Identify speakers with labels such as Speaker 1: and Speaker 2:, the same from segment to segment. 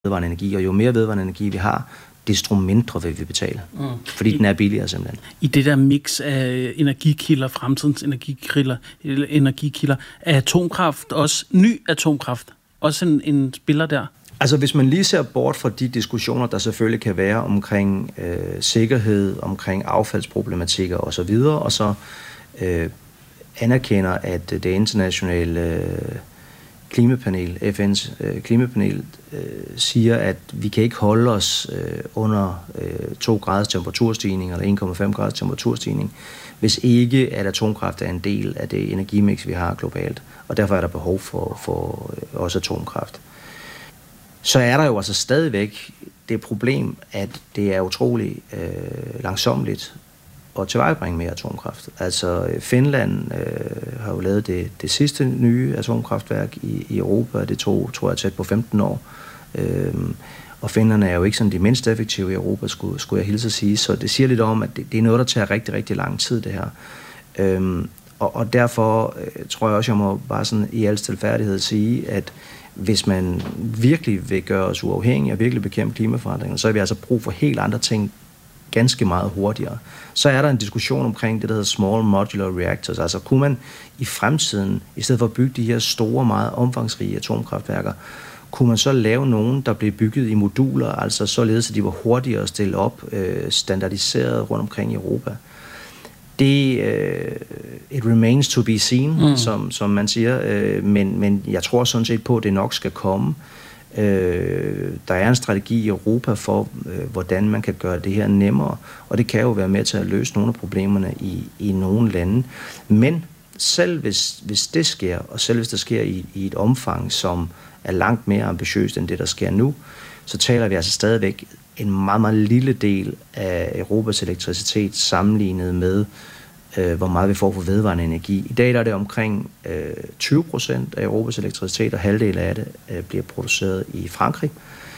Speaker 1: vedvarende energi, og jo mere vedvarende energi vi har, desto mindre vil vi betale. Fordi den er billigere simpelthen.
Speaker 2: I det der mix af energikilder, fremtidens energikilder, er atomkraft også ny atomkraft? Også en spiller der?
Speaker 1: Altså hvis man lige ser bort fra de diskussioner, der selvfølgelig kan være omkring sikkerhed, omkring affaldsproblematikker osv., og så anerkender, at det internationale klimapanel, FN's klimapanel, siger, at vi kan ikke holde os under 2 graders temperaturstigning eller 1,5 graders temperaturstigning, hvis ikke at atomkraft er en del af det energimix, vi har globalt. Og derfor er der behov for også atomkraft. Så er der jo altså stadigvæk det problem, at det er utrolig langsommeligt at tilvejebringe mere atomkraft. Altså Finland har jo lavet det sidste nye atomkraftværk i Europa, det tror jeg tæt på 15 år. Og finnerne er jo ikke sådan de mindst effektive i Europa, skulle jeg hilse at sige. Så det siger lidt om, at det er noget, der tager rigtig, rigtig lang tid, det her. Og derfor tror jeg også, jeg må bare sådan i al stilfærdighed sige, at hvis man virkelig vil gøre os uafhængige og virkelig bekæmpe klimaforandringer, så har vi altså brug for helt andre ting ganske meget hurtigere. Så er der en diskussion omkring det, der hedder small modular reactors. Altså kunne man i fremtiden, i stedet for at bygge de her store, meget omfangsrige atomkraftværker, kunne man så lave nogen, der blev bygget i moduler, altså således, at de var hurtigere at stille op, standardiseret rundt omkring i Europa. Det it remains to be seen, som man siger, men jeg tror sådan set på, at det nok skal komme. Der er en strategi i Europa for, hvordan man kan gøre det her nemmere, og det kan jo være med til at løse nogle af problemerne i nogle lande. Men selv hvis det sker, og selv hvis det sker i et omfang, som er langt mere ambitiøst end det, der sker nu, så taler vi altså stadigvæk en meget, meget lille del af Europas elektricitet sammenlignet med, hvor meget vi får for vedvarende energi. I dag er det omkring 20% af Europas elektricitet, og halvdelen af det bliver produceret i Frankrig.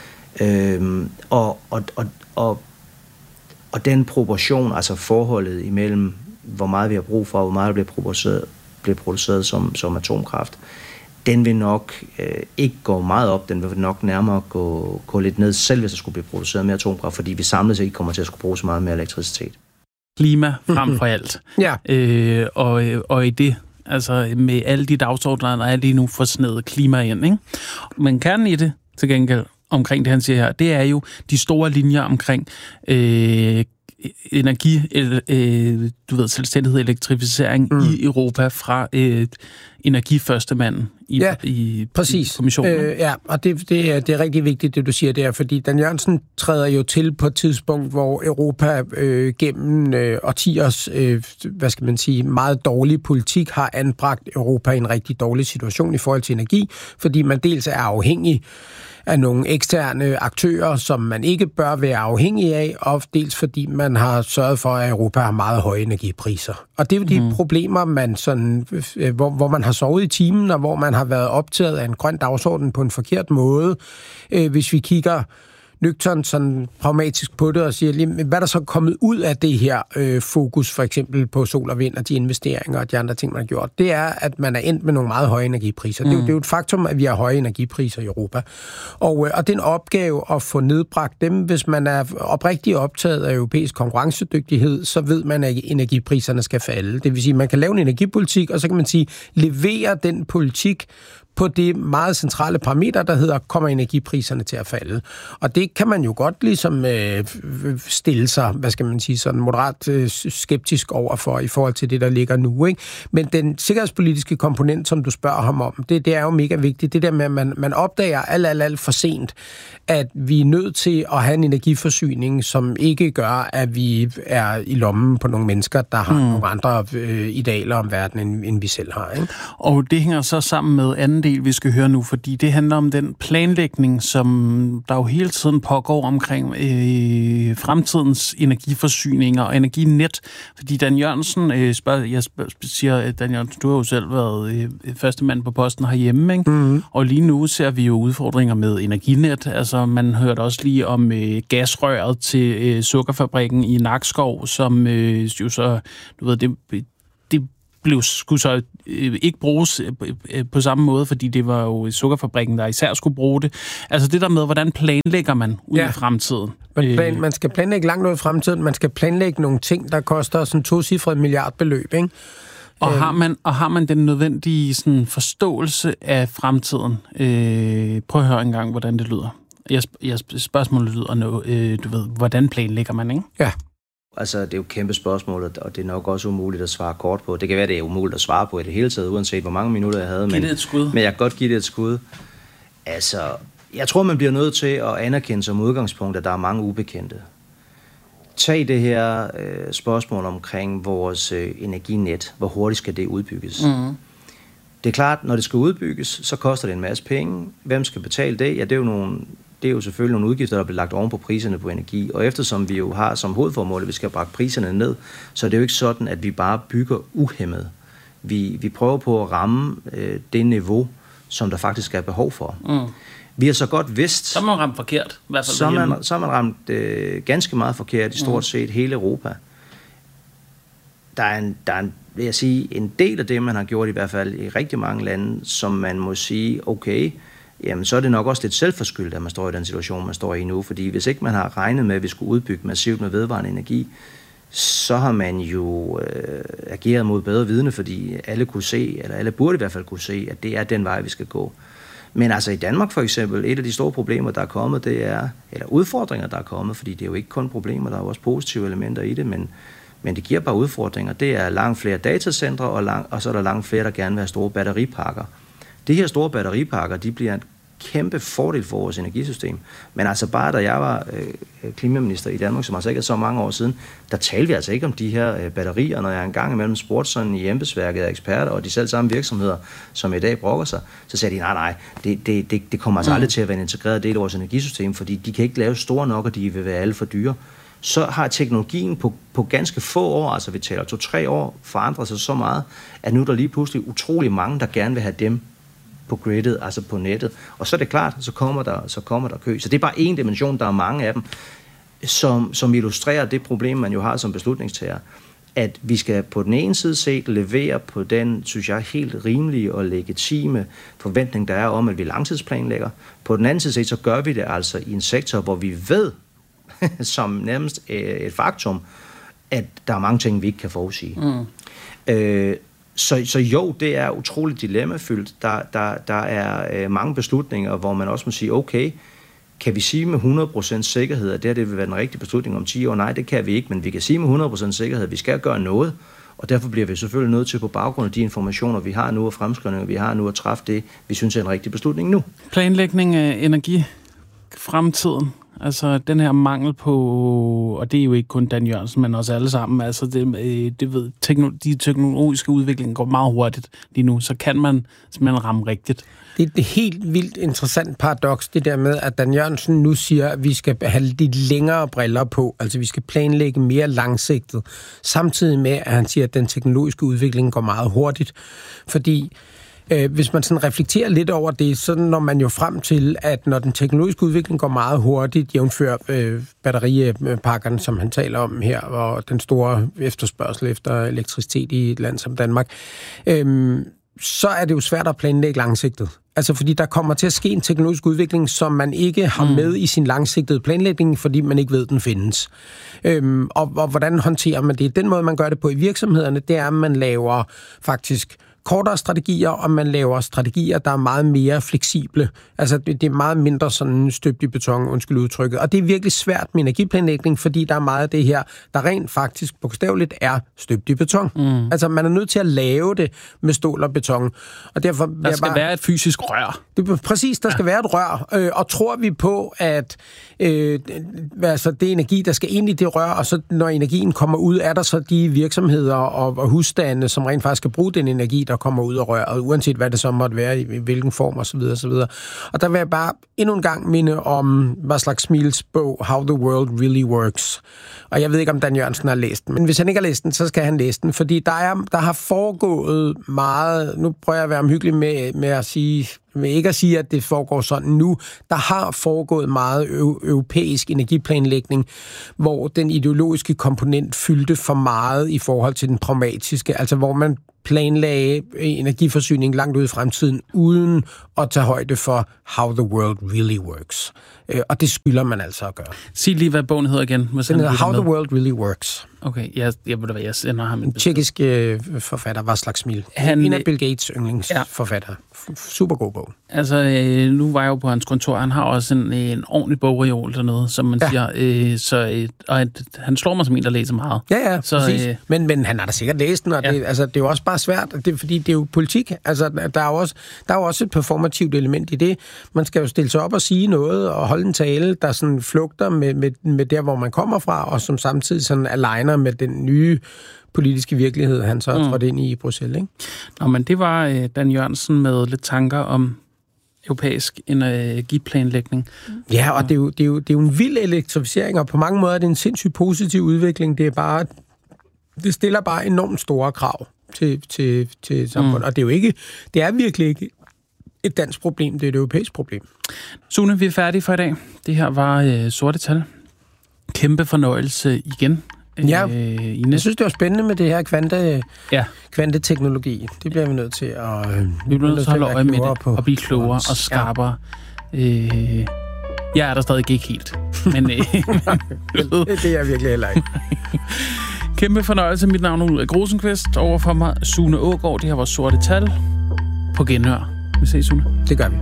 Speaker 1: Og den proportion, altså forholdet imellem, hvor meget vi har brug for, og hvor meget der bliver produceret som atomkraft, den vil nok ikke gå meget op, den vil nok nærmere gå lidt ned, selv hvis der skulle blive produceret mere atomkraft, fordi vi samlet set ikke kommer til at skulle bruge så meget mere elektricitet.
Speaker 2: Klima frem for alt.
Speaker 3: Ja.
Speaker 2: Og i det, altså med alle de dagsordner, der er lige nu for snedet klima ind, ikke? Men kernen i det, til gengæld, omkring det, han siger her, det er jo de store linjer omkring energi, selvstændighed, elektrificering i Europa fra energiførstemanden i kommissionen.
Speaker 3: Ja, og det er rigtig vigtigt, det du siger der, fordi Dan Jørgensen træder jo til på et tidspunkt, hvor Europa gennem årtiers, meget dårlig politik har anbragt Europa i en rigtig dårlig situation i forhold til energi, fordi man dels er afhængig af nogle eksterne aktører, som man ikke bør være afhængig af, og dels fordi man har sørget for, at Europa har meget høje energipriser. Og det er jo de problemer, man sådan, hvor man har sovet i timen, og hvor man har været optaget af en grøn dagsorden på en forkert måde. Hvis vi kigger nøgternt sådan pragmatisk på det og siger, hvad der så er kommet ud af det her fokus, for eksempel på sol og vind og de investeringer og de andre ting, man har gjort, det er, at man er endt med nogle meget høje energipriser. Det er jo et faktum, at vi har høje energipriser i Europa. Og det er en opgave at få nedbragt dem. Hvis man er oprigtigt optaget af europæisk konkurrencedygtighed, så ved man, at energipriserne skal falde. Det vil sige, at man kan lave en energipolitik, og så kan man sige, levere den politik på det meget centrale parameter, der hedder, kommer energipriserne til at falde. Og det kan man jo godt ligesom stille sig, sådan moderat skeptisk overfor i forhold til det, der ligger nu, ikke? Men den sikkerhedspolitiske komponent, som du spørger ham om, det er jo mega vigtigt. Det der med, at man opdager alt for sent, at vi er nødt til at have en energiforsyning, som ikke gør, at vi er i lommen på nogle mennesker, der har nogle andre idealer om verden, end vi selv har, ikke?
Speaker 2: Og det hænger så sammen med anden del, vi skal høre nu, fordi det handler om den planlægning, som der jo hele tiden pågår omkring fremtidens energiforsyninger og energinet. Fordi Dan Jørgensen siger, Dan Jørgensen, du har jo selv været første mand på posten herhjemme, ikke? Og lige nu ser vi jo udfordringer med energinet. Altså, man hørte også lige om gasrøret til sukkerfabrikken i Nakskov, som jo så, du ved, det skulle så ikke bruges på samme måde, fordi det var jo sukkerfabrikken, der især skulle bruge det. Altså det der med, hvordan planlægger man ud i fremtiden?
Speaker 3: Man skal planlægge langt ud i fremtiden. Man skal planlægge nogle ting, der koster sådan 2-cifret milliardbeløb, ikke?
Speaker 2: Og har man den nødvendige sådan, forståelse af fremtiden? Prøv at høre engang, hvordan det lyder. Spørgsmålet lyder, du ved, hvordan planlægger man, ikke?
Speaker 3: Ja.
Speaker 1: Altså, det er jo et kæmpe spørgsmål, og det er nok også umuligt at svare kort på. Det kan være, det er umuligt at svare på i det hele taget, uanset hvor mange minutter jeg havde.
Speaker 2: Giv det et skud.
Speaker 1: Men jeg kan godt give det et skud. Altså, jeg tror, man bliver nødt til at anerkende som udgangspunkt, at der er mange ubekendte. Tag det her spørgsmål omkring vores energinet. Hvor hurtigt skal det udbygges? Mm. Det er klart, når det skal udbygges, så koster det en masse penge. Hvem skal betale det? Ja, det er jo selvfølgelig nogle udgifter, der bliver lagt oven på priserne på energi. Og eftersom vi jo har som hovedformål, at vi skal brække priserne ned, så er det jo ikke sådan, at vi bare bygger uhæmmet. Vi prøver på at ramme det niveau, som der faktisk er behov for. Mm. Vi har så godt vidst...
Speaker 2: Så har man ramt forkert. I hvert fald
Speaker 1: så har man ramt ganske meget forkert i stort set hele Europa. Der er vil jeg sige, en del af det, man har gjort i hvert fald i rigtig mange lande, som man må sige, okay, jamen så er det nok også lidt selvforskyldt, at man står i den situation, man står i nu. Fordi hvis ikke man har regnet med, at vi skulle udbygge massivt med vedvarende energi, så har man jo ageret mod bedre vidne, fordi alle kunne se, eller alle burde i hvert fald kunne se, at det er den vej, vi skal gå. Men altså i Danmark for eksempel, et af de store problemer, der er kommet, det er, eller udfordringer, der er kommet, fordi det er jo ikke kun problemer, der er også positive elementer i det, men det giver bare udfordringer. Det er langt flere datacentre, og så er der langt flere, der gerne vil have store batteripakker. De her store batteripakker, de bliver en kæmpe fordel for vores energisystem. Men altså bare da jeg var klimaminister i Danmark, som altså ikke er så mange år siden, der talte vi altså ikke om de her batterier, når jeg engang imellem spurgte sådan i embedsværket af eksperter, og de selv samme virksomheder, som i dag brokker sig, så sagde de, nej, det kommer altså aldrig til at være en integreret del af vores energisystem, fordi de kan ikke lave store nok, og de vil være alle for dyre. Så har teknologien på ganske få år, altså vi taler 2-3 år, forandret sig så meget, at nu er der lige pludselig utrolig mange, der gerne vil have dem på gridet, altså på nettet. Og så er det klart, så kommer der kø. Så det er bare en dimension, der er mange af dem, som illustrerer det problem, man jo har som beslutningstager. At vi skal på den ene side set levere på den, synes jeg, helt rimelige og legitime forventning, der er om, at vi langtidsplanlægger. På den anden side set, så gør vi det altså i en sektor, hvor vi ved, som nærmest et faktum, at der er mange ting, vi ikke kan forudsige. Så jo, det er utroligt dilemmafyldt. Der er mange beslutninger, hvor man også må sige, okay, kan vi sige med 100% sikkerhed, at det vil være den rigtige beslutning om 10 år? Nej, det kan vi ikke, men vi kan sige med 100% sikkerhed, at vi skal gøre noget, og derfor bliver vi selvfølgelig nødt til på baggrund af de informationer, vi har nu, og fremskrivninger, vi har nu, at træffe det, vi synes er en rigtig beslutning nu.
Speaker 2: Planlægning af energifremtiden. Altså, den her mangel på, og det er jo ikke kun Dan Jørgensen, men også alle sammen, altså, de teknologiske udvikling går meget hurtigt lige nu, så kan man simpelthen ramme rigtigt.
Speaker 3: Det er et helt vildt interessant paradoks, det der med, at Dan Jørgensen nu siger, at vi skal have de længere briller på, altså vi skal planlægge mere langsigtet, samtidig med, at han siger, at den teknologiske udvikling går meget hurtigt, fordi hvis man sådan reflekterer lidt over det, så når man jo frem til, at når den teknologiske udvikling går meget hurtigt, jævnfør batteripakkerne, som han taler om her, og den store efterspørgsel efter elektricitet i et land som Danmark, så er det jo svært at planlægge langsigtet. Altså fordi der kommer til at ske en teknologisk udvikling, som man ikke har med i sin langsigtede planlægning, fordi man ikke ved, den findes. Og hvordan håndterer man det? Den måde, man gør det på i virksomhederne, det er, at man laver faktisk kortere strategier, og man laver strategier, der er meget mere fleksible. Altså, det er meget mindre sådan støbt i beton, undskyld udtrykket. Og det er virkelig svært med energiplanlægning, fordi der er meget af det her, der rent faktisk bogstaveligt er støbt i beton. Altså, man er nødt til at lave det med stål og beton. Og derfor
Speaker 2: der skal være et fysisk rør.
Speaker 3: Præcis, der skal være et rør. Og tror vi på, at altså, det energi, der skal ind i det rør, og så når energien kommer ud, er der så de virksomheder og husstande, som rent faktisk skal bruge den energi, der kommer ud af røret, uanset hvad det så måtte være, i hvilken form osv. osv. Og der vil jeg bare endnu en gang minde om Václav Smíls bog How the World Really Works. Og jeg ved ikke, om Dan Jørgensen har læst den, men hvis han ikke har læst den, så skal han læse den, fordi der har foregået meget, nu prøver jeg at være omhyggelig med at sige, med ikke at sige, at det foregår sådan nu, der har foregået meget europæisk energiplanlægning, hvor den ideologiske komponent fyldte for meget i forhold til den pragmatiske, altså hvor man planlagde energiforsyning langt ud i fremtiden, uden at tage højde for how the world really works. Og det skylder man altså at gøre.
Speaker 2: Sig lige, hvad bogen hedder igen.
Speaker 3: Den hedder How the World Really Works.
Speaker 2: Okay, jeg ved hvad, jeg sender ham
Speaker 3: en tjekkisk forfatter, Václav Smil. En af Bill Gates' yndlingsforfatter. Super god bog.
Speaker 2: Altså, nu var jeg jo på hans kontor. Han har også en ordentlig bogreol dernede, som man siger. Og han slår mig som en, der læser meget.
Speaker 3: Ja, så, præcis. Men han har da sikkert læst den, og det er jo også bare svært, fordi det er jo politik. Altså, der er jo også et performativt element i det. Man skal jo stille sig op og sige noget, og holde en tale, der sådan flugter med der, hvor man kommer fra, og som samtidig sådan aligner med den nye politiske virkelighed, han så har trådt ind i Bruxelles, ikke?
Speaker 2: Nå, men det var Dan Jørgensen med lidt tanker om europæisk energiplanlægning.
Speaker 3: Ja, og det er jo en vild elektrificering, og på mange måder er det en sindssygt positiv udvikling. Det stiller bare enormt store krav til samfundet, og det er virkelig ikke et dansk problem, det er et europæisk problem.
Speaker 2: Sune, vi er færdige for i dag. Det her var Sorte Tal. Kæmpe fornøjelse igen.
Speaker 3: Ja, jeg synes, det var spændende med det her kvanteteknologi. Det bliver vi nødt til at...
Speaker 2: Vi bliver nødt til at holde øje med det, og blive klogere og skarpere. Jeg er der stadig ikke helt. Men,
Speaker 3: det er jeg virkelig heller ikke.
Speaker 2: Kæmpe fornøjelse. Mit navn er Ulrik Rosenqvist. Overfor mig Sune Aagaard. Det her var Sorte Tal. På genhør. Vi ses, Sune.
Speaker 3: Det gør vi.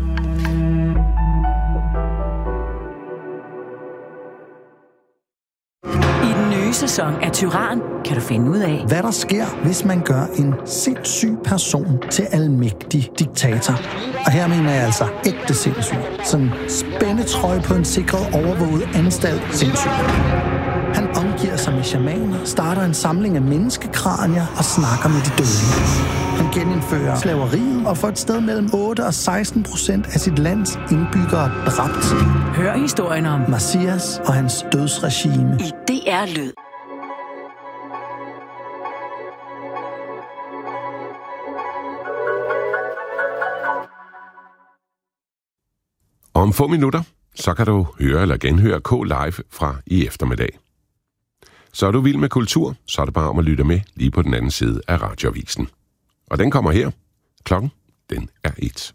Speaker 4: Sæson af Tyran kan du finde ud af,
Speaker 5: hvad der sker, hvis man gør en sindssyg person til almægtig diktator. Og her mener jeg altså ægte sindssyg. Sådan spændetrøje på en sikret overvåget anstalt sindssyg. Han omgiver sig med shamaner, starter en samling af menneskekranier og snakker med de døde. Han genindfører slaveriet og får et sted mellem 8 og 16% af sit lands indbyggere dræbt.
Speaker 4: Hør historien om
Speaker 5: Messias og hans dødsregime
Speaker 4: i DR Lyd.
Speaker 6: Om få minutter, så kan du høre eller genhøre K-Live fra i eftermiddag. Så er du vild med kultur, så er det bare om at lytte med lige på den anden side af radioavisen. Og den kommer her. Klokken, den er 1.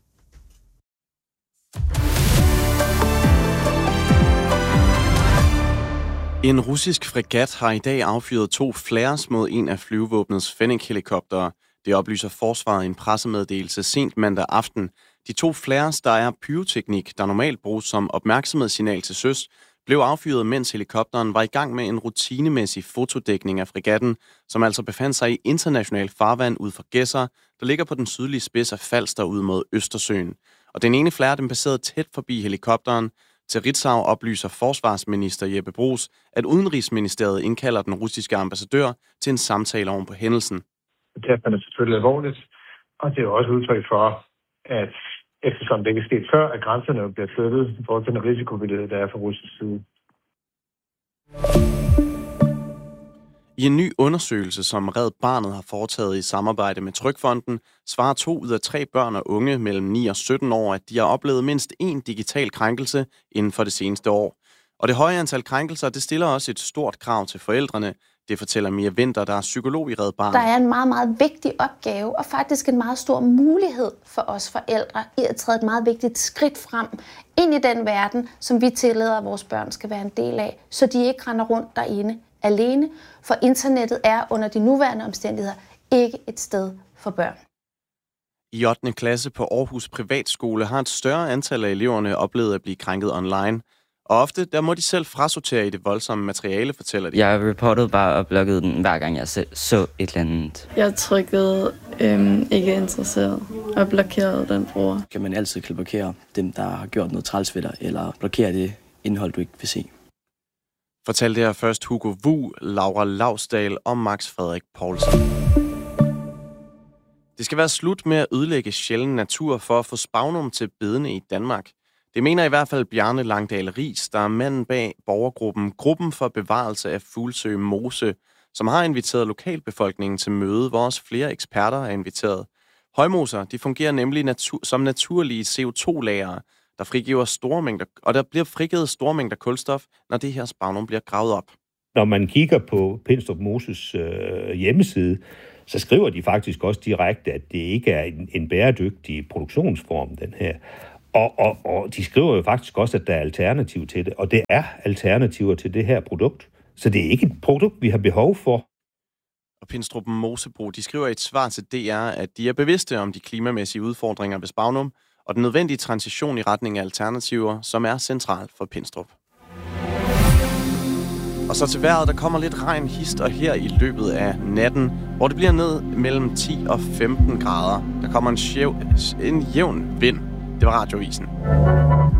Speaker 7: En russisk fregat har i dag affyret 2 flares mod en af flyvevåbnets Fennik-helikoptere. Det oplyser forsvaret i en pressemeddelelse sent mandag aften. De 2 flares, der er pyroteknik, der normalt bruges som opmærksomhedssignal til søs, blev affyret, mens helikopteren var i gang med en rutinemæssig fotodækning af fregatten, som altså befandt sig i international farvand ud for Gedser, der ligger på den sydlige spids af Falster ud mod Østersøen. Og den ene flare, den passerede tæt forbi helikopteren. Til Ritzau oplyser forsvarsminister Jeppe Bruus, at Udenrigsministeriet indkalder den russiske ambassadør til en samtale oven på hændelsen.
Speaker 8: Det er selvfølgelig alvorligt, og det er også udtryk for, at eftersom det ikke er sket før, at grænserne bliver flyttet i forhold til den risikovillighed, der er fra russisk side.
Speaker 7: I en ny undersøgelse, som Red Barnet har foretaget i samarbejde med Trygfonden, svarer 2 ud af 3 børn og unge mellem 9 og 17 år, at de har oplevet mindst 1 digital krænkelse inden for det seneste år. Og det høje antal krænkelser, det stiller også et stort krav til forældrene. Det fortæller Mia Winther, der er psykolog i Red Barnet.
Speaker 9: Der er en meget, meget vigtig opgave, og faktisk en meget stor mulighed for os forældre i at træde et meget vigtigt skridt frem ind i den verden, som vi tillader, at vores børn skal være en del af, så de ikke render rundt derinde alene, for internettet er under de nuværende omstændigheder ikke et sted for børn.
Speaker 7: I 8. klasse på Aarhus Privatskole har et større antal af eleverne oplevet at blive krænket online. Og ofte, der må de selv frasortere i det voldsomme materiale, fortæller de.
Speaker 10: Jeg reportede bare og blokkede den, hver gang jeg selv så et eller andet.
Speaker 11: Jeg trykkede ikke interesseret og blokerede den bruger.
Speaker 12: Kan man altid blokere dem, der har gjort noget træls ved dig, eller blokere det indhold, du ikke vil se.
Speaker 7: Fortalte her først Hugo Wu, Laura Lausdal og Max Frederik Poulsen. Det skal være slut med at ødelægge sjælden natur for at få spagnum til bedene i Danmark. Det mener i hvert fald Bjarne Langdal Riis, der er manden bag borgergruppen Gruppen for Bevarelse af Fuglsø Mose, som har inviteret lokalbefolkningen til møde, hvor også flere eksperter er inviteret. Højmoser, de fungerer nemlig som naturlige CO2-lagre, der frigiver store mængder, og der bliver frigivet store mængder kulstof, når det her spagnum bliver gravet op.
Speaker 13: Når man kigger på Pindstrup Moses hjemmeside, så skriver de faktisk også direkte, at det ikke er en bæredygtig produktionsform, den her. Og de skriver jo faktisk også, at der er alternativ til det, og det er alternativer til det her produkt. Så det er ikke et produkt, vi har behov for.
Speaker 7: Og Pindstrup Mosebro, de skriver i et svar til DR, at de er bevidste om de klimamæssige udfordringer ved Spagnum, og den nødvendige transition i retning af alternativer, som er centralt for Pindstrup. Og så til vejret, der kommer lidt regn hist og her i løbet af natten, hvor det bliver ned mellem 10 og 15 grader. Der kommer en jævn vind. Det var Radiovisen.